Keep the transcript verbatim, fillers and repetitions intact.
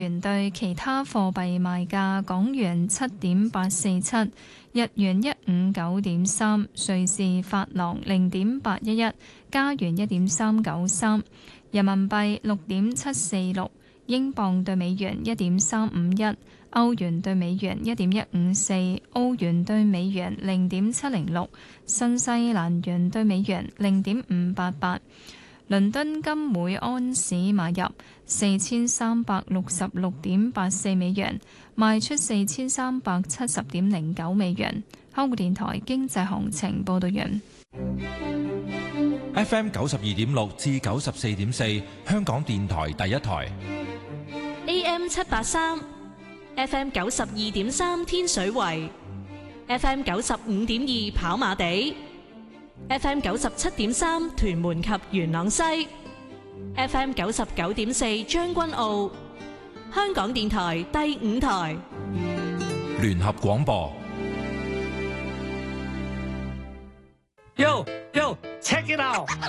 元對其他貨幣賣價：港元七點八四七，日元一五九點三，瑞士法郎零點八一一，加元一點三九三，人民幣六點七四六，英鎊對美元一點三五一，歐元對美元一點一五四，澳元對美元零點七零六，新西蘭元對美元零點五八八。倫敦金每安士買入四千三百六十六點八四美元，賣出四千三百七十點零九美元。香港電台經濟行情報道完。 F M 九十二點六至九十四點四，香港電台第一台。 A M 七八三，F M 九十二點三天水圍，F M 九十五點二跑馬地。F M 九十七點三屯門及元朗西 ，F M 九十九點四將軍澳，香港電台第五台聯合廣播。 Yo yo check it out！